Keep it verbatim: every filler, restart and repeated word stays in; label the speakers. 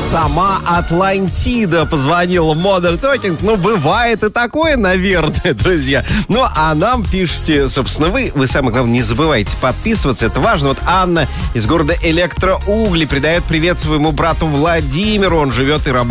Speaker 1: Сама Атлантида позвонила в Modern Talking. Ну, бывает и такое, наверное, друзья. Ну, а нам пишите, собственно, вы. Вы, самое главное, не забывайте подписываться. Это важно. Вот Анна из города Электроугли передает привет своему брату Владимиру. Он живет и работает